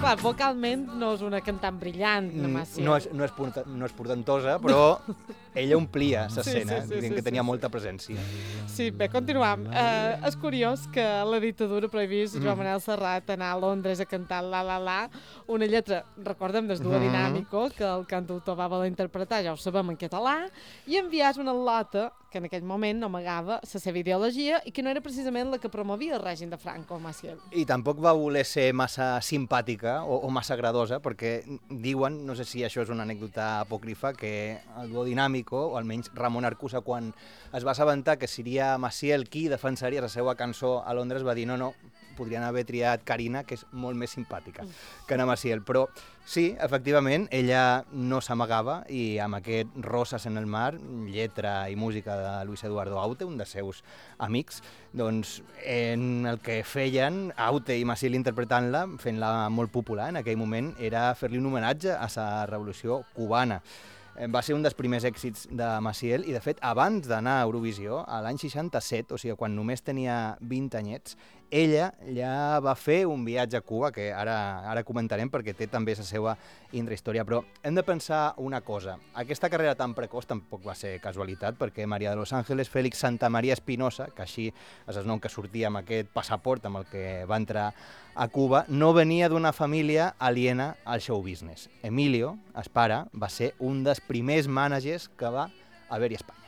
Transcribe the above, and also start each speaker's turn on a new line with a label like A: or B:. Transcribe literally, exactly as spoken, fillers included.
A: clar, vocalment no és una cantant brillant, la Maciel.
B: No és, no és, porta, no és portentosa, però ella omplia l'escena,
A: Sí, sí, sí,
B: dient
A: sí,
B: que tenia
A: sí,
B: molta presència.
A: Sí, bé, continuam. Uh, és curiós que la dictadura prohibís mm. Joan Manel Serrat anar a Londres a cantar La La La, una lletra, recordem, des duo dinàmico, que el cantautor va voler interpretar, ja ho sabem, en català, i enviàs una lota que en aquell moment no amagava la seva ideologia i que no era precisament la que promovia el règim de Franco, Maciel.
B: I tampoc va voler ser massa simpàtica o, o massa agradosa, perquè diuen, no sé si això és una anècdota apòcrifa, que el duo dinàmico, o almenys Ramon Arcusa, quan es va assabentar que seria Maciel qui defensaria la seva cançó a Londres, va dir no, no, podrien haver triat Carina, que és molt més simpàtica que Ana Maciel. Però sí, efectivament, ella no s'amagava i amb aquest Roses en el mar, lletra i música de Luis Eduardo Aute, un dels seus amics, doncs en el que feien Aute i Maciel interpretant-la, fent-la molt popular en aquell moment, era fer-li un homenatge a la revolució cubana. Va ser un dels primers èxits de Maciel i, de fet, abans d'anar a Eurovisió, a l'any seixanta-set, o sigui, quan només tenia vint anyets, ella ja va fer un viatge a Cuba, que ara, ara comentarem perquè té també la seva intrahistòria, però hem de pensar una cosa. Aquesta carrera tan precoç tampoc va ser casualitat, perquè Maria de los Ángeles Félix Santamaría Espinosa, que així és el nom que sortia amb aquest passaport amb el que va entrar a Cuba, no venia d'una família aliena al show business. Emilio, el pare, va ser un dels primers mànagers que va haver-hi a Espanya.